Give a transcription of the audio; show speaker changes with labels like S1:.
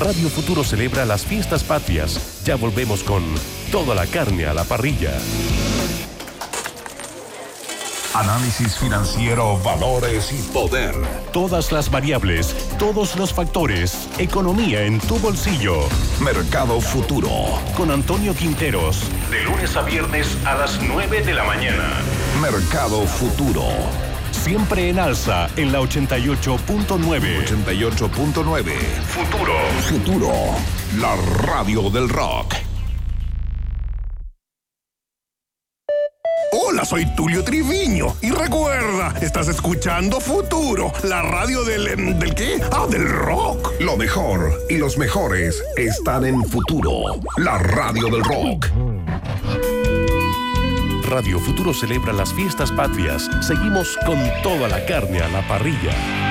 S1: Radio Futuro celebra las fiestas patrias. Ya volvemos con toda la carne a la parrilla.
S2: Análisis financiero, valores y poder.
S1: Todas las variables, todos los factores. Economía en tu bolsillo.
S2: Mercado Futuro.
S1: Con Antonio Quinteros. De lunes a viernes a las 9 de la mañana.
S2: Mercado Futuro.
S1: Siempre en alza en la 88.9.
S2: 88.9.
S1: Futuro.
S2: Futuro. La radio del rock.
S3: Hola, soy Tulio Triviño. Y recuerda, estás escuchando Futuro, la radio ¿del qué? Del rock.
S2: Lo mejor y los mejores están en Futuro, la radio del rock.
S1: Radio Futuro celebra las fiestas patrias. Seguimos con toda la carne a la parrilla.